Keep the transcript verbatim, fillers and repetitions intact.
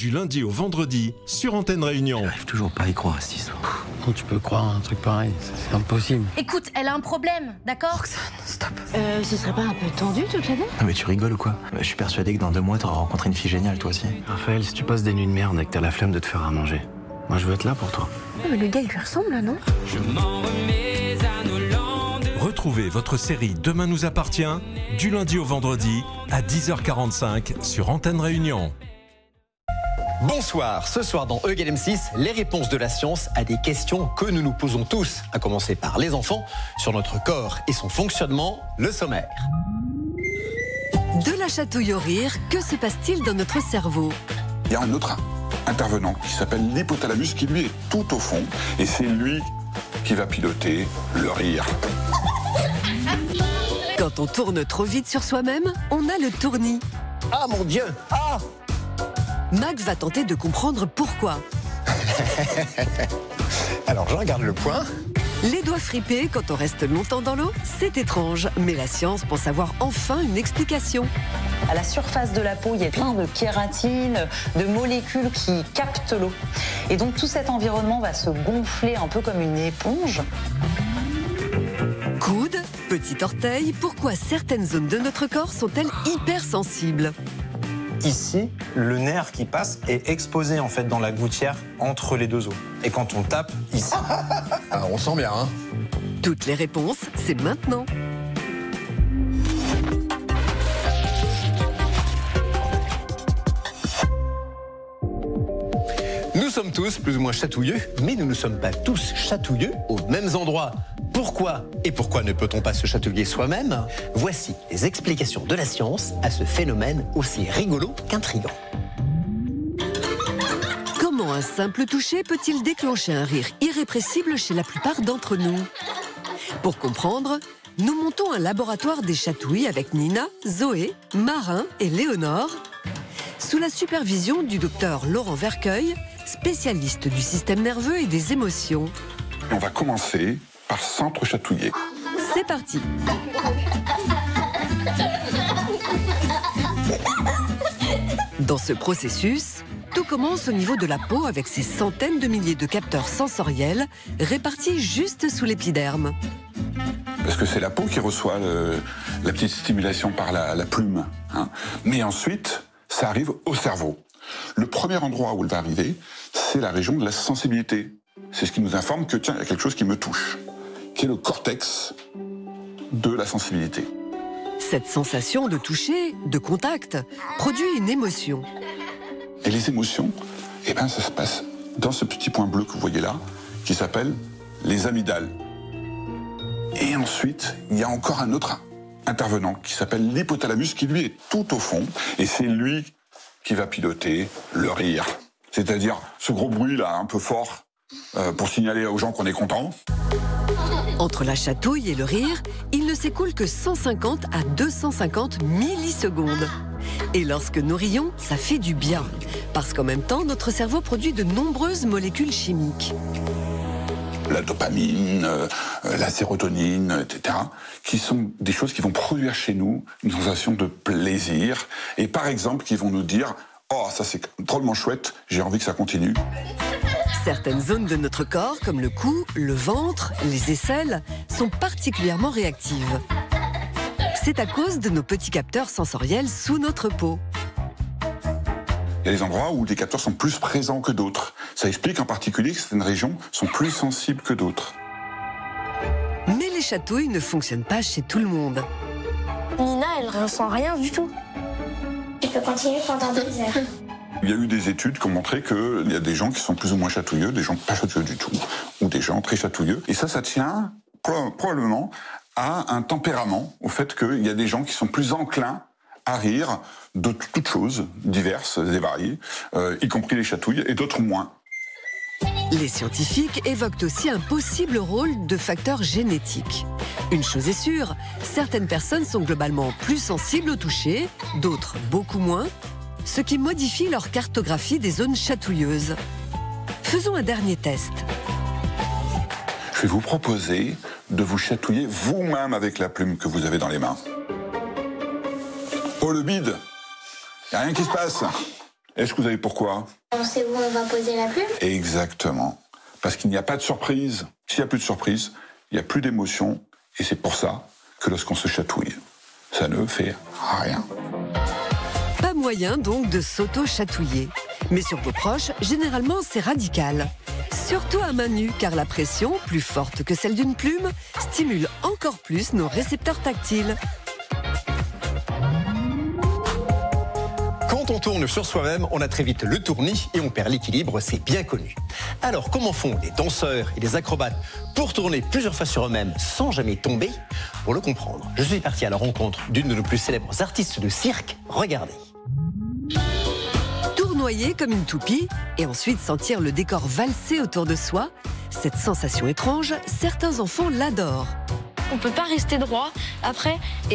du lundi au vendredi sur Antenne Réunion. J'arrive toujours pas à y croire à cette histoire. Non, tu peux croire à un truc pareil, c'est impossible. Écoute, elle a un problème, d'accord? Roxane, stop. Euh, ce serait pas un peu tendu toutes les deux? Non mais tu rigoles ou quoi? Je suis persuadé que dans deux mois t'auras rencontré une fille géniale, toi aussi. Raphaël, si tu passes des nuits de merde et que t'as la flemme de te faire à manger, moi je veux être là pour toi. Mais le gars il lui ressemble là, non? Je m'en remets à nos landes. Retrouvez votre série Demain nous appartient du lundi au vendredi à dix heures quarante-cinq sur Antenne Réunion. Bonsoir, ce soir dans E égale M six, les réponses de la science à des questions que nous nous posons tous, à commencer par les enfants, sur notre corps et son fonctionnement, le sommaire. De la chatouille au rire, que se passe-t-il dans notre cerveau? Il y a un autre intervenant qui s'appelle l'hypothalamus qui lui est tout au fond et c'est lui qui va piloter le rire. Quand on tourne trop vite sur soi-même, on a le tournis. Ah mon Dieu! Ah! Max va tenter de comprendre pourquoi. Alors je regarde le point. Les doigts fripés quand on reste longtemps dans l'eau, c'est étrange, mais la science pense avoir enfin une explication. À la surface de la peau, il y a plein de kératine, de molécules qui captent l'eau. Et donc tout cet environnement va se gonfler un peu comme une éponge. Coude, petit orteil, pourquoi certaines zones de notre corps sont-elles hypersensibles? Ici, le nerf qui passe est exposé en fait dans la gouttière entre les deux os. Et quand on tape ici... Ah, on sent bien, hein? Toutes les réponses, c'est maintenant. Nous sommes tous plus ou moins chatouilleux, mais nous ne sommes pas tous chatouilleux aux mêmes endroits. Pourquoi et pourquoi ne peut-on pas se chatouiller soi-même? Voici les explications de la science à ce phénomène aussi rigolo qu'intriguant. Comment un simple toucher peut-il déclencher un rire irrépressible chez la plupart d'entre nous? Pour comprendre, nous montons un laboratoire des chatouilles avec Nina, Zoé, Marin et Léonore, sous la supervision du docteur Laurent Vercueil, spécialiste du système nerveux et des émotions. On va commencer par s'entre-chatouiller. C'est parti. Dans ce processus, tout commence au niveau de la peau avec ses centaines de milliers de capteurs sensoriels répartis juste sous l'épiderme. Parce que c'est la peau qui reçoit le, la petite stimulation par la, la plume. Hein. Mais ensuite, ça arrive au cerveau. Le premier endroit où elle va arriver, c'est la région de la sensibilité. C'est ce qui nous informe que, tiens, il y a quelque chose qui me touche, qui est le cortex de la sensibilité. Cette sensation de toucher, de contact, produit une émotion. Et les émotions, eh ben, ça se passe dans ce petit point bleu que vous voyez là, qui s'appelle les amygdales. Et ensuite, il y a encore un autre intervenant qui s'appelle l'hypothalamus, qui lui est tout au fond, et c'est lui qui va piloter le rire. C'est-à-dire ce gros bruit là, un peu fort, euh, pour signaler aux gens qu'on est content. Entre la chatouille et le rire, il ne s'écoule que cent cinquante à deux cent cinquante millisecondes. Et lorsque nous rions, ça fait du bien, parce qu'en même temps, notre cerveau produit de nombreuses molécules chimiques. La dopamine, euh, la sérotonine, et cetera, qui sont des choses qui vont produire chez nous une sensation de plaisir, et par exemple qui vont nous dire « Oh, ça c'est drôlement chouette, j'ai envie que ça continue ». Certaines zones de notre corps, comme le cou, le ventre, les aisselles, sont particulièrement réactives. C'est à cause de nos petits capteurs sensoriels sous notre peau. Il y a des endroits où les capteurs sont plus présents que d'autres. Ça explique en particulier que certaines régions sont plus sensibles que d'autres. Mais les chatouilles ne fonctionnent pas chez tout le monde. Nina, elle ressent rien du tout. Tu peux continuer pendant deux heures. Il y a eu des études qui ont montré qu'il y a des gens qui sont plus ou moins chatouilleux, des gens pas chatouilleux du tout, ou des gens très chatouilleux. Et ça, ça tient probablement à un tempérament, au fait qu'il y a des gens qui sont plus enclins à rire de toutes choses diverses et variées, euh, y compris les chatouilles, et d'autres moins. Les scientifiques évoquent aussi un possible rôle de facteur génétique. Une chose est sûre, certaines personnes sont globalement plus sensibles au toucher, d'autres beaucoup moins, ce qui modifie leur cartographie des zones chatouilleuses. Faisons un dernier test. Je vais vous proposer de vous chatouiller vous-même avec la plume que vous avez dans les mains. Oh le bide, il n'y a rien qui se passe. Est-ce que vous savez pourquoi? On sait où on va poser la plume? Exactement. Parce qu'il n'y a pas de surprise. S'il n'y a plus de surprise, il n'y a plus d'émotion. Et c'est pour ça que lorsqu'on se chatouille, ça ne fait rien. Pas moyen donc de s'auto-chatouiller. Mais sur vos proches, généralement c'est radical. Surtout à main nue, car la pression, plus forte que celle d'une plume, stimule encore plus nos récepteurs tactiles. Quand on tourne sur soi-même, on a très vite le tournis et on perd l'équilibre, c'est bien connu. Alors comment font les danseurs et les acrobates pour tourner plusieurs fois sur eux-mêmes sans jamais tomber? Pour le comprendre, je suis parti à la rencontre d'une de nos plus célèbres artistes de cirque. Regardez. Tournoyer comme une toupie et ensuite sentir le décor valser autour de soi, cette sensation étrange, certains enfants l'adorent. On peut pas rester droit après.